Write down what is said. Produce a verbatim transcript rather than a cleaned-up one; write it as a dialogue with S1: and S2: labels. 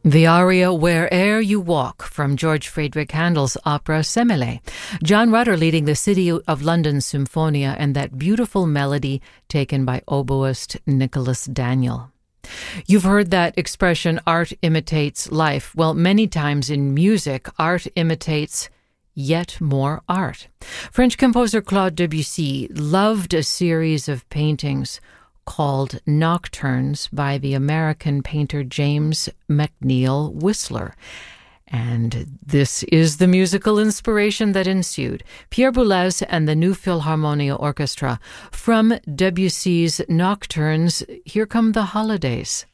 S1: The aria Where'er You Walk from George Friedrich Handel's opera Semele. John Rutter leading the City of London Symphonia, and that beautiful melody taken by oboist Nicholas Daniel. You've heard that expression, art imitates life. Well, many times in music, art imitates yet more art. French composer Claude Debussy loved a series of paintings called Nocturnes by the American painter James McNeill Whistler. And this is the musical inspiration that ensued. Pierre Boulez and the New Philharmonia Orchestra. From Debussy's Nocturnes, here come the holidays.